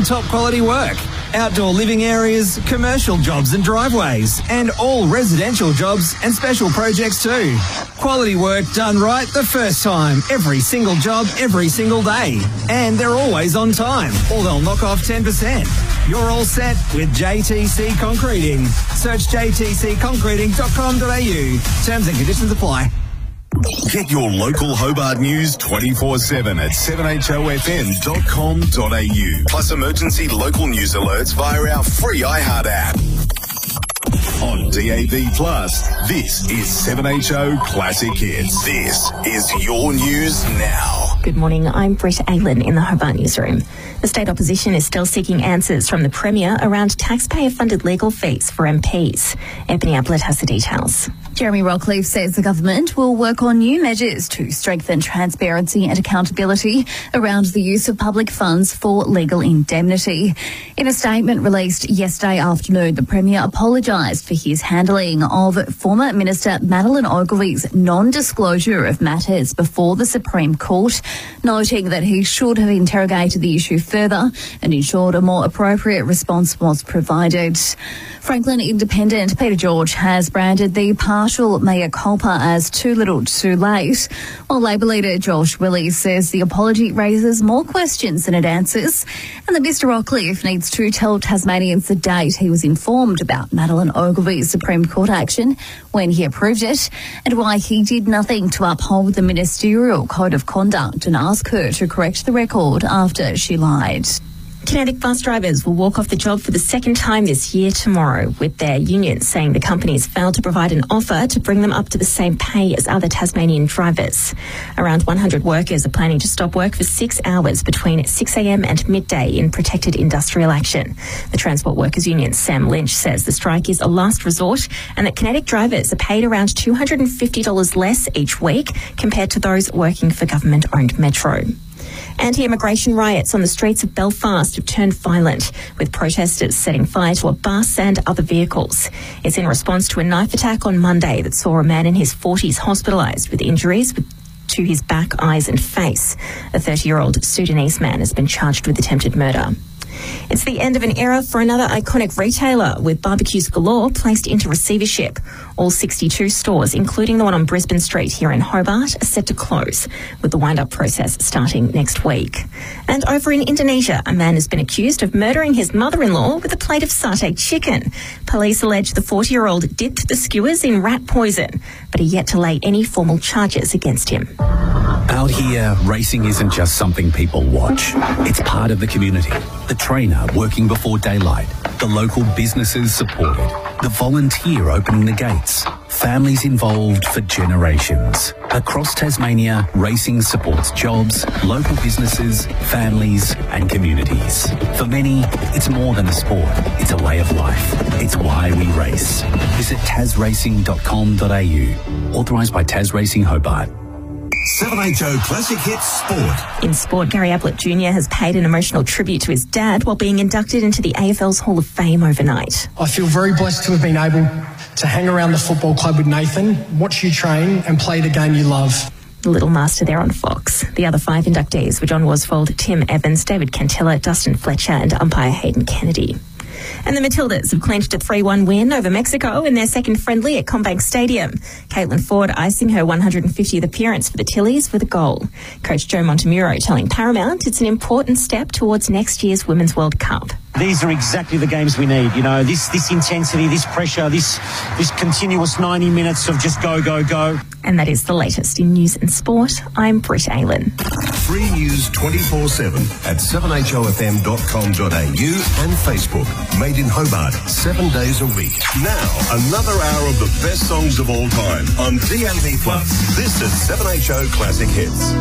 Top quality work, outdoor living areas, commercial jobs and driveways, and all residential jobs and special projects too. Quality work done right the first time. Every single job, every single day. And they're always on time, or they'll knock off 10%. You're all set with JTC Concreting. Search jtcconcreting.com.au. Terms and conditions apply. Get your local Hobart news 24/7 at 7hofm.com.au. Plus emergency local news alerts via our free iHeart app. On DAB+, this is 7HO Classic Hits. This is your news now. Good morning, I'm Britta Aylan in the Hobart newsroom. The state opposition is still seeking answers from the Premier around taxpayer-funded legal fees for MPs. Ebony Ablett has the details. Jeremy Rockliff says the government will work on new measures to strengthen transparency and accountability around the use of public funds for legal indemnity. In a statement released yesterday afternoon, the Premier apologised for his handling of former Minister Madeleine Ogilvy's non-disclosure of matters before the Supreme Court, noting that he should have interrogated the issue further and ensured a more appropriate response was provided. Franklin Independent Peter George has branded the partial mea culpa as too little too late, while Labor leader Josh Willis says the apology raises more questions than it answers, and that Mr Rockliff needs to tell Tasmanians the date he was informed about Madeleine Ogilvy's Supreme Court action, when he approved it, and why he did nothing to uphold the ministerial code of conduct and ask her to correct the record after she lied. Kinetic bus drivers will walk off the job for the second time this year tomorrow, with their union saying the companies failed to provide an offer to bring them up to the same pay as other Tasmanian drivers. Around 100 workers are planning to stop work for 6 hours between 6 a.m. and midday in protected industrial action. The Transport Workers Union, Sam Lynch, says the strike is a last resort and that Kinetic drivers are paid around $250 less each week compared to those working for government-owned Metro. Anti-immigration riots on the streets of Belfast have turned violent, with protesters setting fire to a bus and other vehicles. It's in response to a knife attack on Monday that saw a man in his 40s hospitalised with injuries to his back, eyes and face. A 30-year-old Sudanese man has been charged with attempted murder. It's the end of an era for another iconic retailer, with barbecues galore placed into receivership. All 62 stores, including the one on Brisbane Street here in Hobart, are set to close, with the wind-up process starting next week. And over in Indonesia, a man has been accused of murdering his mother-in-law with a plate of satay chicken. Police allege the 40-year-old dipped the skewers in rat poison, but are yet to lay any formal charges against him. Out here, racing isn't just something people watch. It's part of the community. The trainer working before daylight, the local businesses supported, the volunteer opening the gates, families involved for generations. Across Tasmania, racing supports jobs, local businesses, families and communities. For many, it's more than a sport. It's a way of life. It's why we race. Visit tasracing.com.au. Authorised by Tas Racing Hobart. 7HO Classic Hits Sport. In sport, Gary Ablett Jr. has paid an emotional tribute to his dad while being inducted into the AFL's Hall of Fame overnight. I feel very blessed to have been able to hang around the football club with Nathan, watch you train and play the game you love. The Little Master there on Fox. The other 5 inductees were John Worsfold, Tim Evans, David Cantilla, Dustin Fletcher and umpire Hayden Kennedy. And the Matildas have clinched a 3-1 win over Mexico in their second friendly at CommBank Stadium. Caitlin Ford icing her 150th appearance for the Tillies with a goal. Coach Joe Montemuro telling Paramount it's an important step towards next year's Women's World Cup. These are exactly the games we need. You know, this intensity, this pressure, this continuous 90 minutes of just go, go, go. And that is the latest in news and sport. I'm Britt Aylan. Free news 24/7 at 7hofm.com.au and Facebook. Made in Hobart 7 days a week. Now, another hour of the best songs of all time on DAB+. This is 7HO Classic Hits.